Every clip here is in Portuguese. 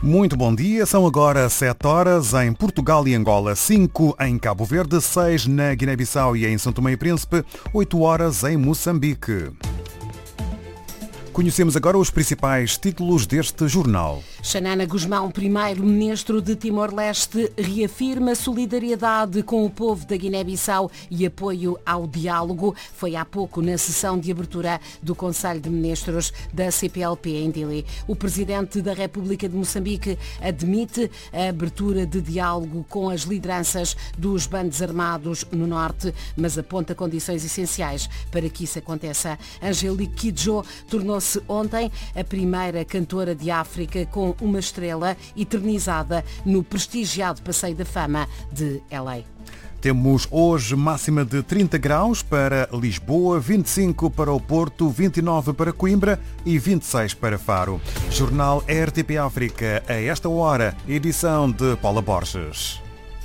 Muito bom dia, são agora 7 horas em Portugal e Angola, 5 em Cabo Verde, 6 na Guiné-Bissau e em São Tomé e Príncipe, 8 horas em Moçambique. Conhecemos agora os principais títulos deste jornal. Xanana Gusmão, primeiro-ministro de Timor-Leste, reafirma solidariedade com o povo da Guiné-Bissau e apoio ao diálogo. Foi há pouco na sessão de abertura do Conselho de Ministros da CPLP em Dili. O presidente da República de Moçambique admite a abertura de diálogo com as lideranças dos bandos armados no norte, mas aponta condições essenciais para que isso aconteça. Angelique Kidjo tornou-se ontem a primeira cantora de África com uma estrela eternizada no prestigiado Passeio da Fama de LA. Temos hoje máxima de 30 graus para Lisboa, 25 para o Porto, 29 para Coimbra e 26 para Faro. Jornal RTP África, a esta hora, edição de Paula Borges.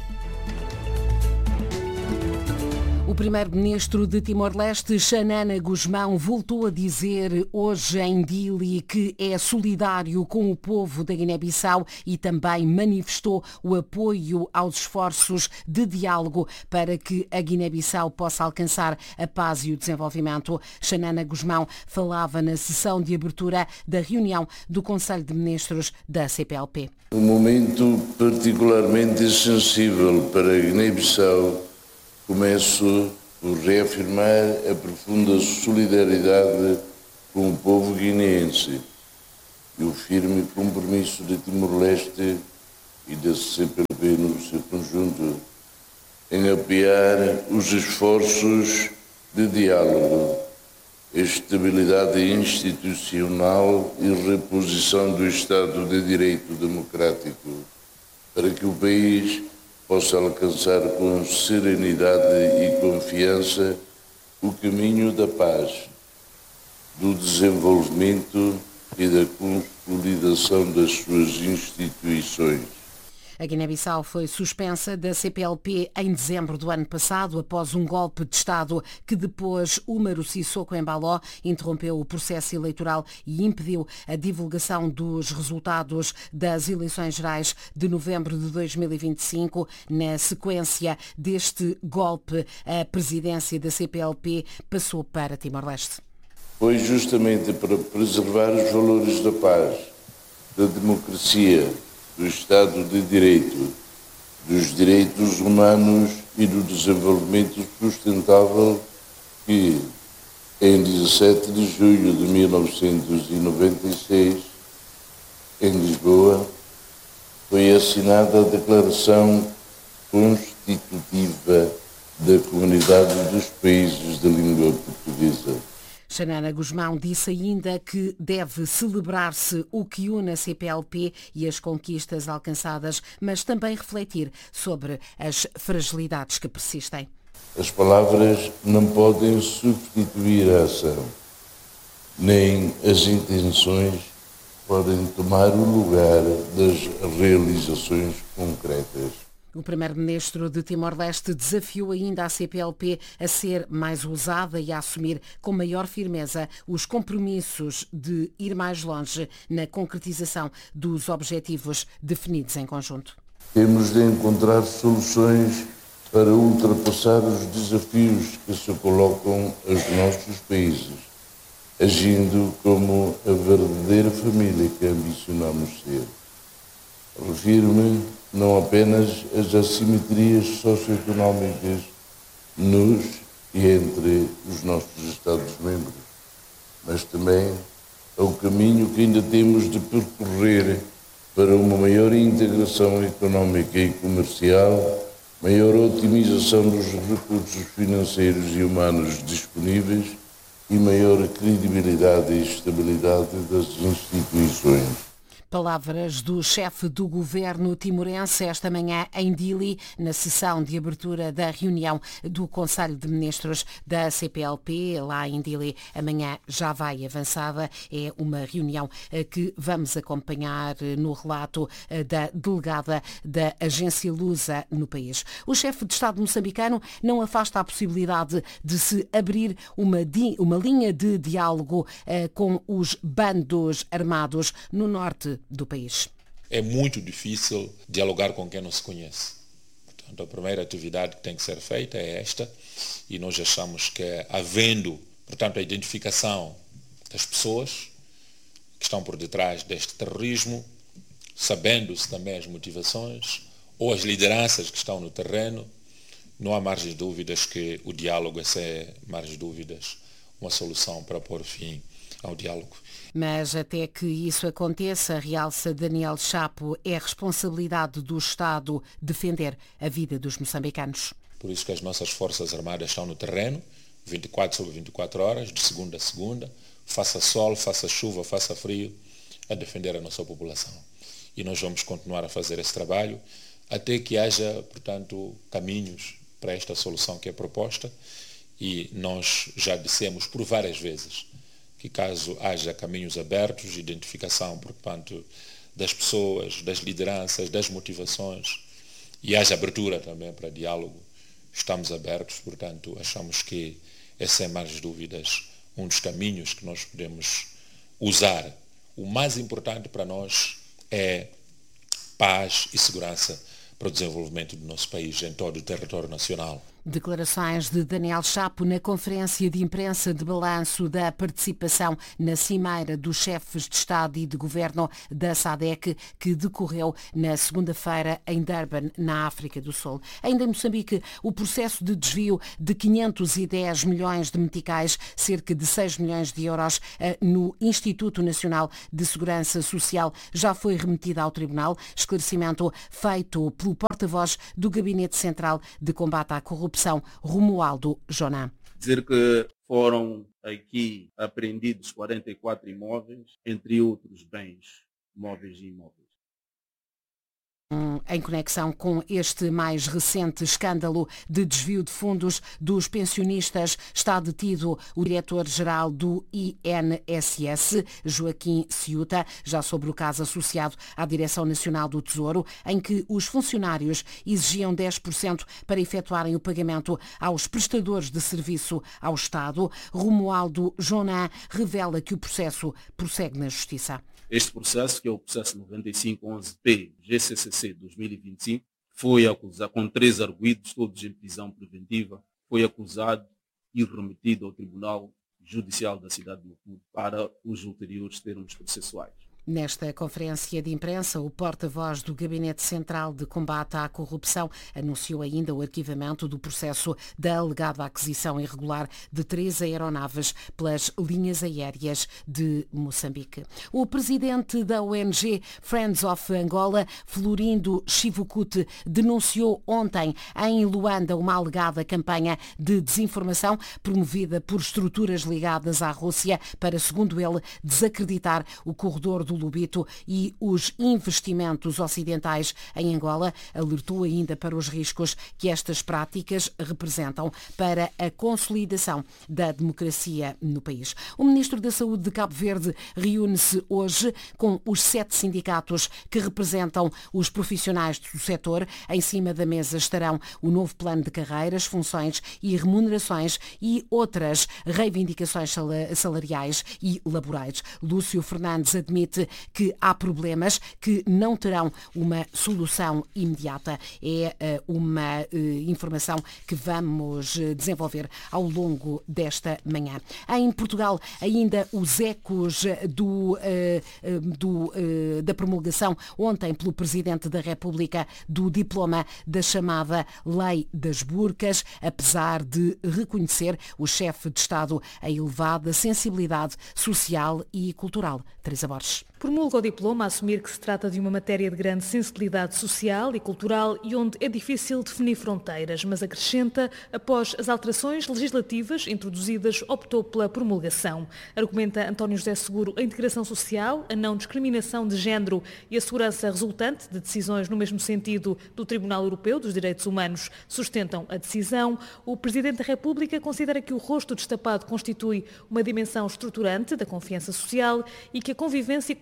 O primeiro-ministro de Timor-Leste, Xanana Gusmão, voltou a dizer hoje em Dili que é solidário com o povo da Guiné-Bissau e também manifestou o apoio aos esforços de diálogo para que a Guiné-Bissau possa alcançar a paz e o desenvolvimento. Xanana Gusmão falava na sessão de abertura da reunião do Conselho de Ministros da CPLP. Um momento particularmente sensível para a Guiné-Bissau. Começo por reafirmar a profunda solidariedade com o povo guineense e o firme compromisso de Timor-Leste e da CPLP no seu conjunto em apoiar os esforços de diálogo, estabilidade institucional e reposição do Estado de Direito democrático para que o país possa alcançar com serenidade e confiança o caminho da paz, do desenvolvimento e da consolidação das suas instituições. A Guiné-Bissau foi suspensa da CPLP em dezembro do ano passado, após um golpe de Estado que depois Umaru Sissoko Embaló interrompeu o processo eleitoral e impediu a divulgação dos resultados das eleições gerais de novembro de 2025. Na sequência deste golpe, a presidência da CPLP passou para Timor-Leste. Foi justamente para preservar os valores da paz, da democracia, do Estado de Direito, dos direitos humanos e do desenvolvimento sustentável que, em 17 de julho de 1996, em Lisboa, foi assinada a Declaração Constitutiva da Comunidade dos Países de Língua Portuguesa. Xanana Gusmão disse ainda que deve celebrar-se o que une a CPLP e as conquistas alcançadas, mas também refletir sobre as fragilidades que persistem. As palavras não podem substituir a ação, nem as intenções podem tomar o lugar das realizações concretas. O primeiro-ministro de Timor-Leste desafiou ainda a CPLP a ser mais ousada e a assumir com maior firmeza os compromissos de ir mais longe na concretização dos objetivos definidos em conjunto. Temos de encontrar soluções para ultrapassar os desafios que se colocam aos nossos países, agindo como a verdadeira família que ambicionamos ser. Refiro-me não apenas às assimetrias socioeconómicas nos e entre os nossos Estados-membros, mas também ao caminho que ainda temos de percorrer para uma maior integração económica e comercial, maior otimização dos recursos financeiros e humanos disponíveis e maior credibilidade e estabilidade das instituições. Palavras do chefe do governo timorense esta manhã em Dili, na sessão de abertura da reunião do Conselho de Ministros da CPLP, lá em Dili. Amanhã já vai avançada. É uma reunião que vamos acompanhar no relato da delegada da agência Lusa no país. O chefe de Estado moçambicano não afasta a possibilidade de se abrir uma linha de diálogo com os bandos armados no norte do país. É muito difícil dialogar com quem não se conhece. Portanto, a primeira atividade que tem que ser feita é esta, e nós achamos que havendo, portanto, a identificação das pessoas que estão por detrás deste terrorismo, sabendo-se também as motivações ou as lideranças que estão no terreno, não há margem de dúvidas que o diálogo é, sem margem de dúvidas, uma solução para pôr fim ao diálogo. Mas até que isso aconteça, realça Daniel Chapo, é responsabilidade do Estado defender a vida dos moçambicanos. Por isso que as nossas Forças Armadas estão no terreno, 24 sobre 24 horas, de segunda a segunda, faça sol, faça chuva, faça frio, a defender a nossa população. E nós vamos continuar a fazer esse trabalho até que haja, portanto, caminhos para esta solução que é proposta, e nós já dissemos por várias vezes que caso haja caminhos abertos, identificação por parte das pessoas, das lideranças, das motivações, e haja abertura também para diálogo, estamos abertos. Portanto, achamos que é, sem mais dúvidas, um dos caminhos que nós podemos usar. O mais importante para nós é paz e segurança para o desenvolvimento do nosso país em todo o território nacional. Declarações de Daniel Chapo na conferência de imprensa de balanço da participação na Cimeira dos Chefes de Estado e de Governo da SADC, que decorreu na segunda-feira em Durban, na África do Sul. Ainda em Moçambique, o processo de desvio de 510 milhões de meticais, cerca de 6 milhões de euros, no Instituto Nacional de Segurança Social, já foi remetido ao Tribunal. Esclarecimento feito pelo porta-voz do Gabinete Central de Combate à Corrupção, Romualdo Jonan. Dizer que foram aqui apreendidos 44 imóveis, entre outros bens móveis e imóveis. Em conexão com este mais recente escândalo de desvio de fundos dos pensionistas, está detido o diretor-geral do INSS, Joaquim Ciuta, já sobre o caso associado à Direção Nacional do Tesouro, em que os funcionários exigiam 10% para efetuarem o pagamento aos prestadores de serviço ao Estado. Romualdo Jonan revela que o processo prossegue na Justiça. Este processo, que é o processo 9511P GCCC 2025, foi acusado com 3 arguidos, todos em prisão preventiva, foi acusado e remetido ao Tribunal Judicial da cidade de Maputo para os ulteriores termos processuais. Nesta conferência de imprensa, o porta-voz do Gabinete Central de Combate à Corrupção anunciou ainda o arquivamento do processo da alegada aquisição irregular de 3 aeronaves pelas linhas aéreas de Moçambique. O presidente da ONG Friends of Angola, Florindo Chivukute, denunciou ontem em Luanda uma alegada campanha de desinformação promovida por estruturas ligadas à Rússia para, segundo ele, desacreditar o corredor do Lubito e os investimentos ocidentais em Angola. Alertou ainda para os riscos que estas práticas representam para a consolidação da democracia no país. O ministro da Saúde de Cabo Verde reúne-se hoje com os 7 sindicatos que representam os profissionais do setor. Em cima da mesa estarão o novo plano de carreiras, funções e remunerações e outras reivindicações salariais e laborais. Lúcio Fernandes admite que há problemas que não terão uma solução imediata. É uma informação que vamos desenvolver ao longo desta manhã. Em Portugal, ainda os ecos da promulgação ontem pelo Presidente da República do diploma da chamada Lei das Burcas, apesar de reconhecer o chefe de Estado a elevada sensibilidade social e cultural. Teresa Borges. Promulga o diploma a assumir que se trata de uma matéria de grande sensibilidade social e cultural e onde é difícil definir fronteiras, mas acrescenta, após as alterações legislativas introduzidas, optou pela promulgação. Argumenta António José Seguro a integração social, a não discriminação de género e a segurança resultante de decisões no mesmo sentido do Tribunal Europeu dos Direitos Humanos sustentam a decisão. O Presidente da República considera que o rosto destapado constitui uma dimensão estruturante da confiança social e que a convivência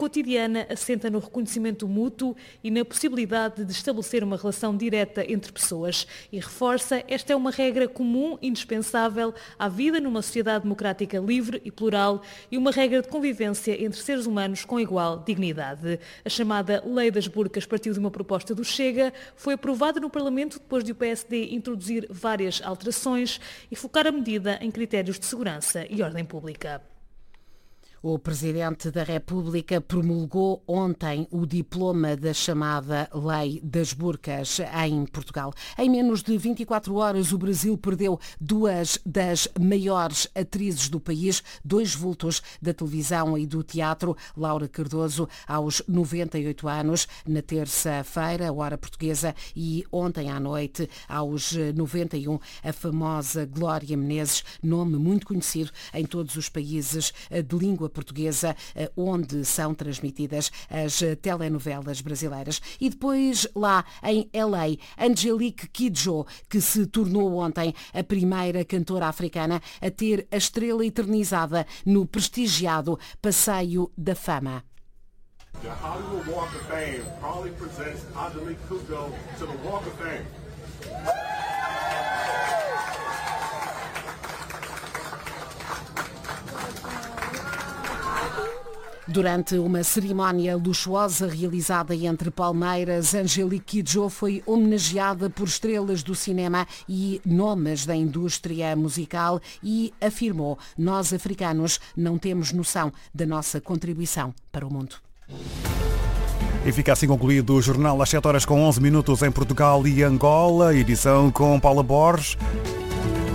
cotidiana assenta no reconhecimento mútuo e na possibilidade de estabelecer uma relação direta entre pessoas. E reforça, esta é uma regra comum, indispensável à vida numa sociedade democrática livre e plural e uma regra de convivência entre seres humanos com igual dignidade. A chamada Lei das Burcas partiu de uma proposta do Chega, foi aprovada no Parlamento depois de o PSD introduzir várias alterações e focar a medida em critérios de segurança e ordem pública. O Presidente da República promulgou ontem o diploma da chamada Lei das Burcas em Portugal. Em menos de 24 horas, o Brasil perdeu duas das maiores atrizes do país, dois vultos da televisão e do teatro. Laura Cardoso, aos 98 anos, na terça-feira, hora portuguesa, e ontem à noite, aos 91, a famosa Glória Menezes, nome muito conhecido em todos os países de língua portuguesa, onde são transmitidas as telenovelas brasileiras. E depois, lá em LA, Angelique Kidjo, que se tornou ontem a primeira cantora africana a ter a estrela eternizada no prestigiado Passeio da Fama. The Hollywood Walk of Fame proudly presents Angelique Kidjo to the Walk of Fame. Durante uma cerimónia luxuosa realizada entre palmeiras, Angelique Kidjo foi homenageada por estrelas do cinema e nomes da indústria musical e afirmou: nós africanos não temos noção da nossa contribuição para o mundo. E fica assim concluído o jornal às 7 horas com 11 minutos em Portugal e Angola, edição com Paula Borges.